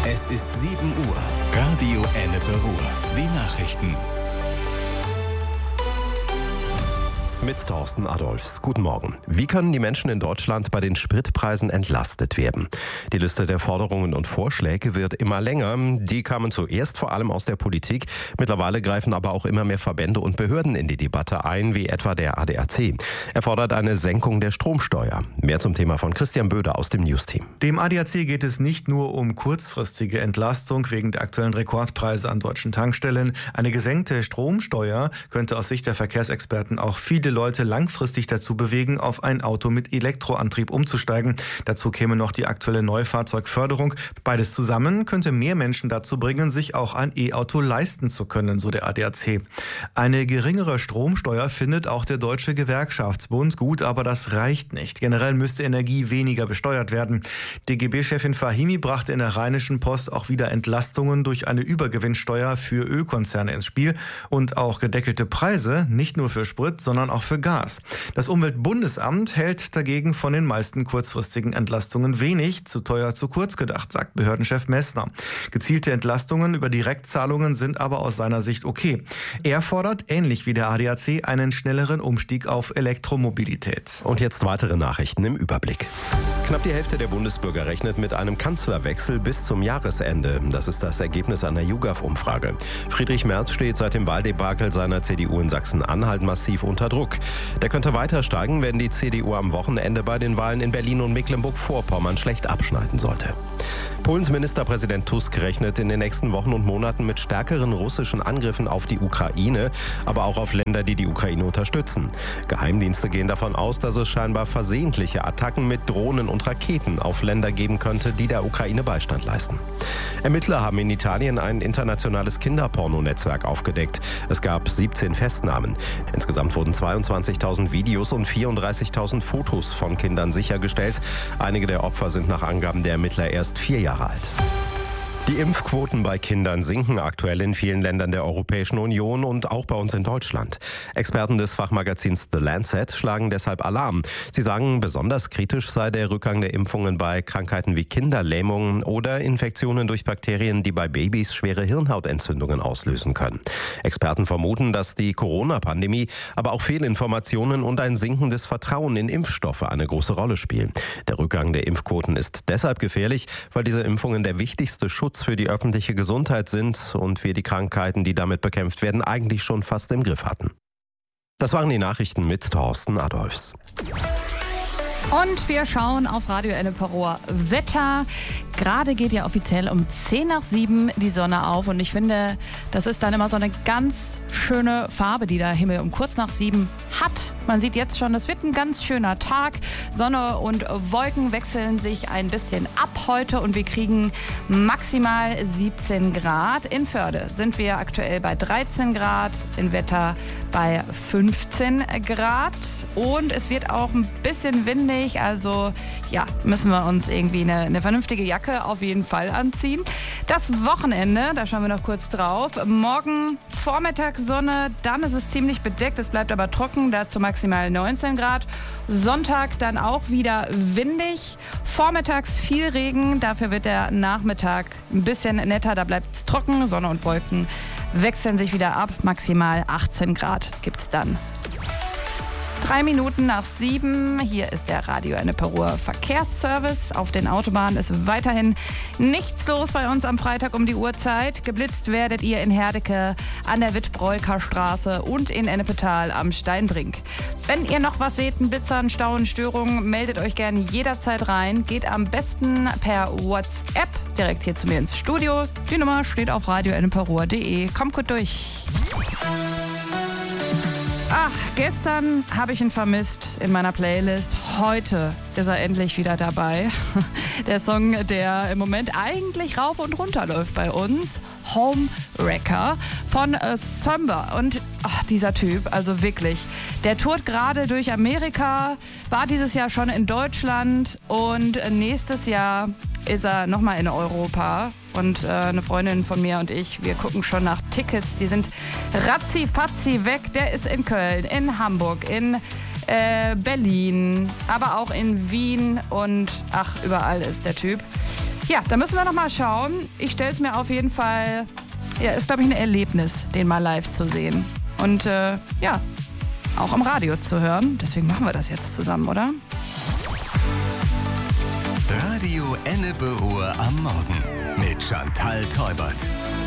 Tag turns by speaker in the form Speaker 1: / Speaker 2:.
Speaker 1: Es ist 7 Uhr. Radio Ennepe Ruhr. Die Nachrichten.
Speaker 2: Mit Thorsten Adolfs. Guten Morgen. Wie können die Menschen in Deutschland bei den Spritpreisen entlastet werden? Die Liste der Forderungen und Vorschläge wird immer länger. Die kamen zuerst vor allem aus der Politik. Mittlerweile greifen aber auch immer mehr Verbände und Behörden in die Debatte ein, wie etwa der ADAC. Er fordert eine Senkung der Stromsteuer. Mehr zum Thema von Christian Böder aus dem News-Team.
Speaker 3: Dem ADAC geht es nicht nur um kurzfristige Entlastung wegen der aktuellen Rekordpreise an deutschen Tankstellen. Eine gesenkte Stromsteuer könnte aus Sicht der Verkehrsexperten auch viele Leute langfristig dazu bewegen, auf ein Auto mit Elektroantrieb umzusteigen. Dazu käme noch die aktuelle Neufahrzeugförderung. Beides zusammen könnte mehr Menschen dazu bringen, sich auch ein E-Auto leisten zu können, so der ADAC. Eine geringere Stromsteuer findet auch der Deutsche Gewerkschaftsbund gut, aber das reicht nicht. Generell müsste Energie weniger besteuert werden. DGB-Chefin Fahimi brachte in der Rheinischen Post auch wieder Entlastungen durch eine Übergewinnsteuer für Ölkonzerne ins Spiel und auch gedeckelte Preise, nicht nur für Sprit, sondern auch für Gas. Das Umweltbundesamt hält dagegen von den meisten kurzfristigen Entlastungen wenig, zu teuer, zu kurz gedacht, sagt Behördenchef Messner. Gezielte Entlastungen über Direktzahlungen sind aber aus seiner Sicht okay. Er fordert, ähnlich wie der ADAC, einen schnelleren Umstieg auf Elektromobilität.
Speaker 2: Und jetzt weitere Nachrichten im Überblick. Knapp die Hälfte der Bundesbürger rechnet mit einem Kanzlerwechsel bis zum Jahresende. Das ist das Ergebnis einer YouGov-Umfrage. Friedrich Merz steht seit dem Wahldebakel seiner CDU in Sachsen-Anhalt massiv unter Druck. Der könnte weiter steigen, wenn die CDU am Wochenende bei den Wahlen in Berlin und Mecklenburg-Vorpommern schlecht abschneiden sollte. Polens Ministerpräsident Tusk rechnet in den nächsten Wochen und Monaten mit stärkeren russischen Angriffen auf die Ukraine, aber auch auf Länder, die die Ukraine unterstützen. Geheimdienste gehen davon aus, dass es scheinbar versehentliche Attacken mit Drohnen und Raketen auf Länder geben könnte, die der Ukraine Beistand leisten. Ermittler haben in Italien ein internationales Kinderpornonetzwerk aufgedeckt. Es gab 17 Festnahmen. Insgesamt wurden 22.000 Videos und 34.000 Fotos von Kindern sichergestellt. Einige der Opfer sind nach Angaben der Ermittler erst 4 Jahre alt. Die Impfquoten bei Kindern sinken aktuell in vielen Ländern der Europäischen Union und auch bei uns in Deutschland. Experten des Fachmagazins The Lancet schlagen deshalb Alarm. Sie sagen, besonders kritisch sei der Rückgang der Impfungen bei Krankheiten wie Kinderlähmungen oder Infektionen durch Bakterien, die bei Babys schwere Hirnhautentzündungen auslösen können. Experten vermuten, dass die Corona-Pandemie, aber auch Fehlinformationen und ein sinkendes Vertrauen in Impfstoffe eine große Rolle spielen. Der Rückgang der Impfquoten ist deshalb gefährlich, weil diese Impfungen der wichtigste Schutz für die öffentliche Gesundheit sind und wir die Krankheiten, die damit bekämpft werden, eigentlich schon fast im Griff hatten. Das waren die Nachrichten mit Thorsten Adolfs.
Speaker 4: Und wir schauen aufs Radio Ennepe Ruhr Wetter. Gerade geht ja offiziell um 6:10 die Sonne auf und ich finde, das ist dann immer so eine ganz schöne Farbe, die der Himmel um kurz nach 7 hat. Man sieht jetzt schon, es wird ein ganz schöner Tag. Sonne und Wolken wechseln sich ein bisschen ab heute und wir kriegen maximal 17 Grad. In Förde sind wir aktuell bei 13 Grad, in Wetter bei 15 Grad und es wird auch ein bisschen windig, also ja, müssen wir uns irgendwie eine vernünftige Jacke auf jeden Fall anziehen. Das Wochenende, da schauen wir noch kurz drauf. Morgen Vormittag Sonne, dann ist es ziemlich bedeckt, es bleibt aber trocken, dazu maximal 19 Grad. Sonntag dann auch wieder windig, vormittags viel Regen, dafür wird der Nachmittag ein bisschen netter, da bleibt es trocken, Sonne und Wolken wechseln sich wieder ab, maximal 18 Grad gibt's dann. 3 Minuten nach 7, hier ist der Radio Ennepe Ruhr Verkehrsservice. Auf den Autobahnen ist weiterhin nichts los bei uns am Freitag um die Uhrzeit. Geblitzt werdet ihr in Herdecke an der Wittbräuker-Straße und in Ennepetal am Steinbrink. Wenn ihr noch was seht, ein Blitzer, ein Stau, eine Störung, meldet euch gerne jederzeit rein. Geht am besten per WhatsApp direkt hier zu mir ins Studio. Die Nummer steht auf radioenneperuhr.de. Kommt gut durch. Ach, gestern habe ich ihn vermisst in meiner Playlist. Heute ist er endlich wieder dabei. Der Song, der im Moment eigentlich rauf und runter läuft bei uns. Home Wrecker von Sumber. Und dieser Typ, also wirklich, der tourt gerade durch Amerika, war dieses Jahr schon in Deutschland und nächstes Jahr ist er nochmal in Europa. Und eine Freundin von mir und ich, wir gucken schon nach Tickets. Die sind ratzi-fatzi weg. Der ist in Köln, in Hamburg, in Berlin, aber auch in Wien und überall ist der Typ. Ja, da müssen wir noch mal schauen. Ich stelle es mir auf jeden Fall, ja, ist glaube ich ein Erlebnis, den mal live zu sehen. Und ja, auch im Radio zu hören. Deswegen machen wir das jetzt zusammen, oder?
Speaker 1: Radio Ennepe Ruhr am Morgen mit Chantal Teubert.